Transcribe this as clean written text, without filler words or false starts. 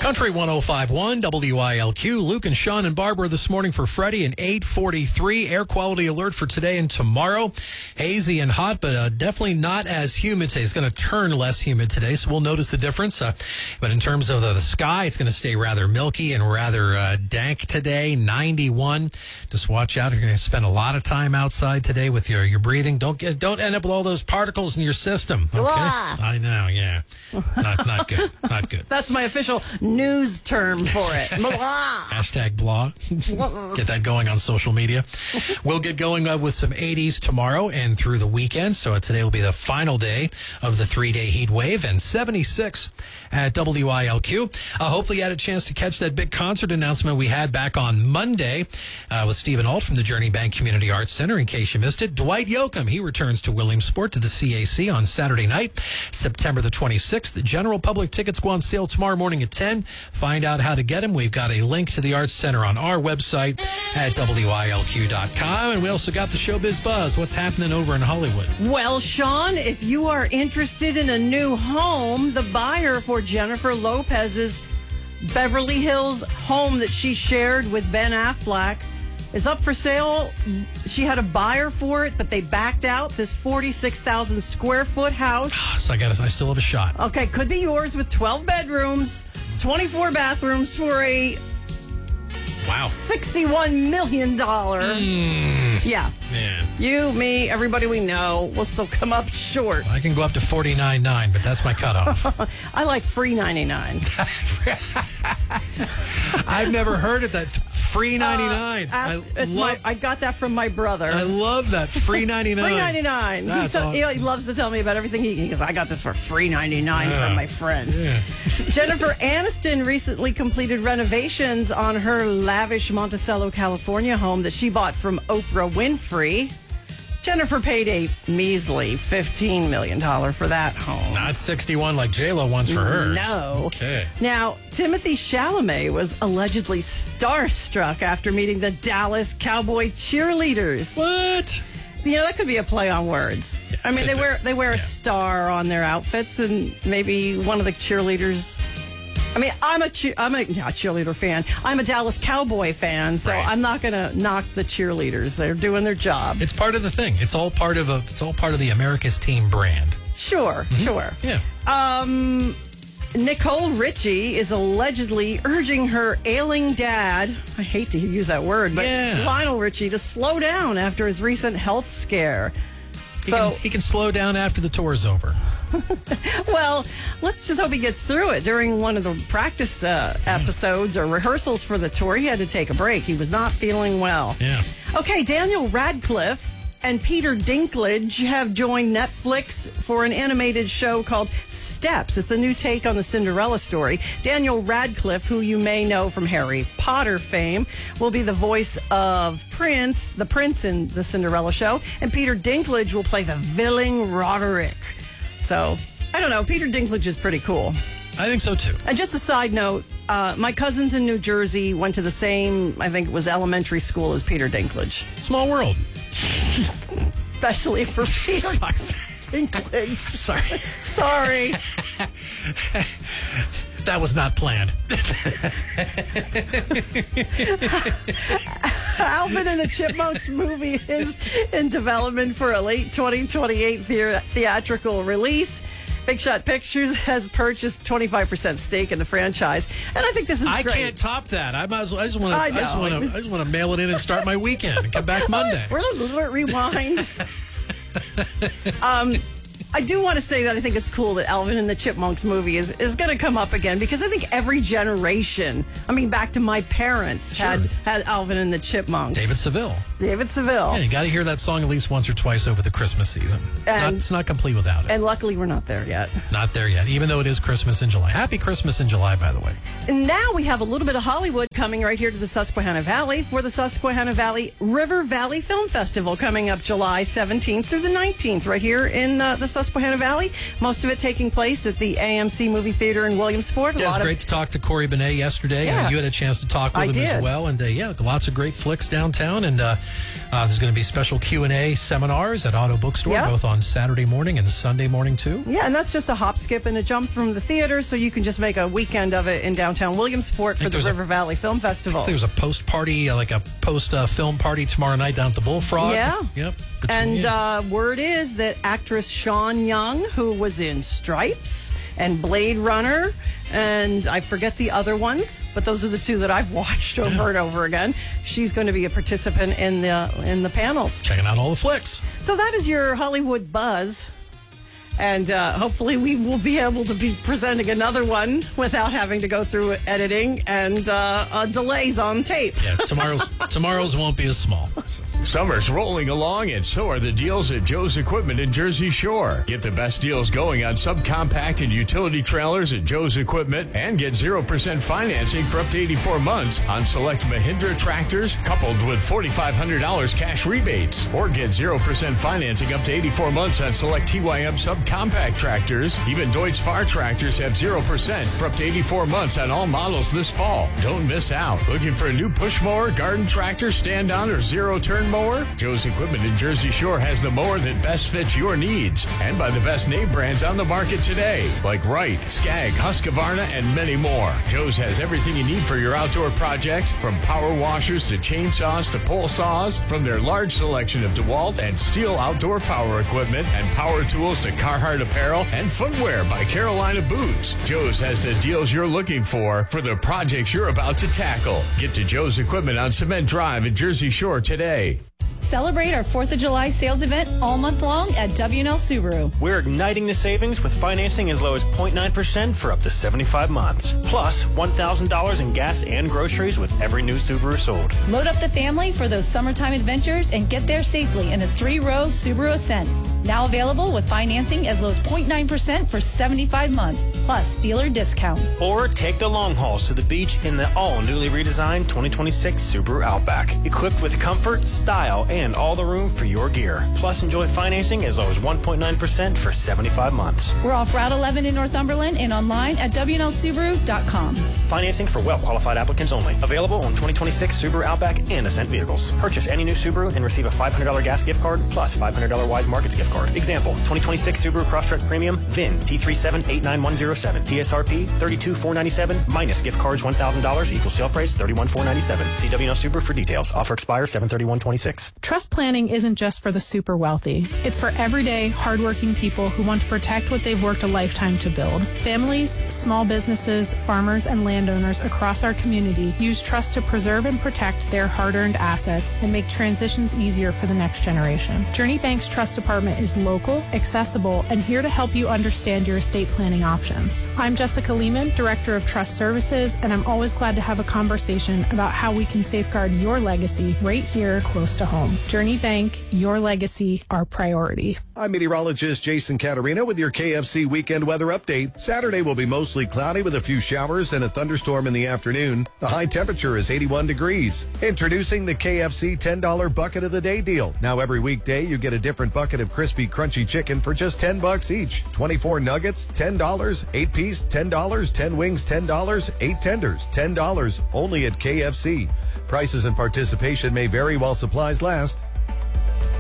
Country 105.1 WILQ. Luke and Sean and Barbara this morning for Freddie and 8:43. Air quality alert for today and tomorrow. Hazy and hot, but definitely not as humid today. It's going to turn less humid today, so we'll notice the difference. But in terms of the sky, it's going to stay rather milky and rather dank today. 91. Just watch out. You're going to spend a lot of time outside today with your breathing. Don't end up with all those particles in your system. Okay? I know, yeah. Not good. Not good. That's my official news term for it. Hashtag blah. Get that going on social media. We'll get going with some 80s tomorrow and through the weekend. So today will be the final day of the 3-day heat wave, and 76 at WILQ. Hopefully you had a chance to catch that big concert announcement we had back on Monday with Stephen Ault from the Journey Bank Community Arts Center. In case you missed it, Dwight Yoakam, he returns to Williamsport to the CAC on Saturday night, September the 26th. The general public tickets go on sale tomorrow morning at 10. Find out how to get them. We've got a link to the Arts Center on our website at WILQ.com. And we also got the Showbiz Buzz. What's happening over in Hollywood? Well, Sean, if you are interested in a new home, the buyer for Jennifer Lopez's Beverly Hills home that she shared with Ben Affleck is up for sale. She had a buyer for it, but they backed out. This 46,000 square foot house. So I still have a shot. Okay, could be yours with 12 bedrooms, 24 bathrooms for a $61 million. Yeah. Man. You, me, everybody we know will still come up short. I can go up to 49.9, but that's my cutoff. I like free 99. I've never heard of that. Free 99. I got that from my brother. I love that. Free 99. Free 99. He loves to tell me about everything. He goes, I got this for free 99 from my friend. Yeah. Jennifer Aniston recently completed renovations on her lavish Monticello, California home that she bought from Oprah Winfrey. Jennifer paid a measly $15 million for that home. Not 61 like J-Lo wants for hers. No. Okay. Now, Timothée Chalamet was allegedly starstruck after meeting the Dallas Cowboy cheerleaders. What? You know, that could be a play on words. Yeah, I mean, they wear a star on their outfits, and maybe one of the cheerleaders. I mean, I'm a cheerleader fan. I'm a Dallas Cowboy fan, so I'm not going to knock the cheerleaders. They're doing their job. It's part of the thing. It's all part of the America's Team brand. Sure. Yeah. Nicole Richie is allegedly urging her ailing dad, I hate to use that word, but Lionel Richie, to slow down after his recent health scare. He can slow down after the tour's over. Well, let's just hope he gets through it. During one of the practice episodes or rehearsals for the tour, he had to take a break. He was not feeling well. Yeah. Okay, Daniel Radcliffe and Peter Dinklage have joined Netflix for an animated show called Steps. It's a new take on the Cinderella story. Daniel Radcliffe, who you may know from Harry Potter fame, will be the voice of the prince in the Cinderella show, and Peter Dinklage will play the villain Roderick. So, I don't know. Peter Dinklage is pretty cool. I think so, too. And just a side note, my cousins in New Jersey went to the same, I think it was elementary school as Peter Dinklage. Small world. Especially for Peter Dinklage. Sorry. That was not planned. Alvin and the Chipmunks movie is in development for a late 2028 theatrical release. Big Shot Pictures has purchased 25% stake in the franchise, and I think this is great. I can't top that. I just want to mail it in and start my weekend and come back Monday. We're a little bit rewind. I do want to say that I think it's cool that Alvin and the Chipmunks movie is going to come up again, because I think every generation, back to my parents, had Alvin and the Chipmunks. David Seville. Yeah, you got to hear that song at least once or twice over the Christmas season. It's not complete without it. And luckily we're not there yet. Not there yet, even though it is Christmas in July. Happy Christmas in July, by the way. And now we have a little bit of Hollywood coming right here to the Susquehanna Valley for the Susquehanna Valley River Valley Film Festival coming up July 17th through the 19th right here in the Susquehanna Valley. Most of it taking place at the AMC Movie Theater in Williamsport. Yeah, it was great to talk to Corey Benet yesterday. Yeah. You had a chance to talk with him as well. And lots of great flicks downtown. And There's going to be special Q&A seminars at Auto Bookstore, Yeah. both on Saturday morning and Sunday morning, too. Yeah, and that's just a hop, skip, and a jump from the theater, so you can just make a weekend of it in downtown Williamsport for the River Valley Film Festival. There's a post-party, like a post-film party tomorrow night down at the Bullfrog. Yeah. Yep. And word is that actress Sean Young, who was in Stripes and Blade Runner, and I forget the other ones, but those are the two that I've watched over and over again. She's going to be a participant in the panels. Checking out all the flicks. So that is your Hollywood buzz. And hopefully we will be able to be presenting another one without having to go through editing and delays on tape. Yeah, tomorrow's won't be as small. Summer's rolling along, and so are the deals at Joe's Equipment in Jersey Shore. Get the best deals going on subcompact and utility trailers at Joe's Equipment, and get 0% financing for up to 84 months on select Mahindra tractors, coupled with $4,500 cash rebates. Or get 0% financing up to 84 months on select TYM subcompact tractors. Even Deutz Far tractors have 0% for up to 84 months on all models this fall. Don't miss out. Looking for a new push mower, garden tractor, stand-on, or zero-turn mower? Joe's Equipment in Jersey Shore has the mower that best fits your needs, and by the best name brands on the market today, like Wright, Skag, Husqvarna, and many more. Joe's has everything you need for your outdoor projects, from power washers to chainsaws to pole saws, from their large selection of DeWalt and Steel outdoor power equipment and power tools to Carhartt apparel and footwear by Carolina Boots. Joe's has the deals you're looking for the projects you're about to tackle. Get to Joe's Equipment on Cement Drive in Jersey Shore today. Celebrate our 4th of July sales event all month long at W&L Subaru. We're igniting the savings with financing as low as 0.9% for up to 75 months. Plus, $1,000 in gas and groceries with every new Subaru sold. Load up the family for those summertime adventures and get there safely in a 3-row Subaru Ascent. Now available with financing as low as 0.9% for 75 months, plus dealer discounts. Or take the long hauls to the beach in the all newly redesigned 2026 Subaru Outback, equipped with comfort, style, and all the room for your gear. Plus, enjoy financing as low as 1.9% for 75 months. We're off Route 11 in Northumberland and online at WNLSubaru.com. Financing for well-qualified applicants only. Available on 2026 Subaru Outback and Ascent vehicles. Purchase any new Subaru and receive a $500 gas gift card plus $500 Wise Markets gift card. Example, 2026 Subaru Crosstrek Premium, VIN T3789107, TSRP $32,497, minus gift cards $1,000, equals sale price $31,497. See WNL Subaru for details. Offer expires 7/31/26. Trust planning isn't just for the super wealthy. It's for everyday, hardworking people who want to protect what they've worked a lifetime to build. Families, small businesses, farmers, and landowners across our community use trust to preserve and protect their hard-earned assets and make transitions easier for the next generation. Journey Bank's Trust Department is local, accessible, and here to help you understand your estate planning options. I'm Jessica Lehman, Director of Trust Services, and I'm always glad to have a conversation about how we can safeguard your legacy right here close to home. Journey Bank, your legacy, our priority. I'm meteorologist Jason Caterina with your KFC weekend weather update. Saturday will be mostly cloudy with a few showers and a thunderstorm in the afternoon. The high temperature is 81 degrees. Introducing the KFC $10 bucket of the day deal. Now every weekday you get a different bucket of crispy, crunchy chicken for just $10 each. 24 nuggets, $10, 8-piece, $10, 10 wings, $10, 8 tenders, $10, only at KFC. Prices and participation may vary while supplies last.